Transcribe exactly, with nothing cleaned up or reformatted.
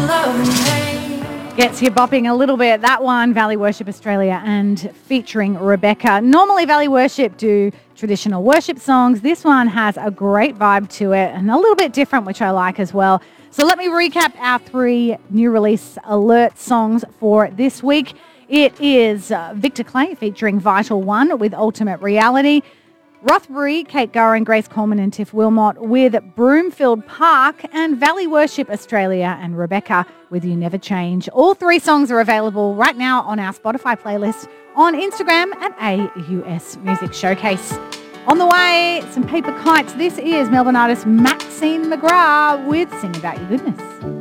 Gets you bopping a little bit. That one, Valley Worship Australia, and featuring Rebecca. Normally, Valley Worship do traditional worship songs. This one has a great vibe to it and a little bit different, which I like as well. So let me recap our three new release alert songs for this week. It is uh, Victor Clay featuring Vital One with Ultimate Reality. Rothbury, Kate Gorin, Grace Coleman and Tiff Wilmot with Broomfield Park, and Valley Worship Australia and Rebecca with You Never Change. All three songs are available right now on our Spotify playlist, on Instagram at A U S Music Showcase. On the way, some paper kites. This is Melbourne artist Maxine McGrath with Sing About Your Goodness.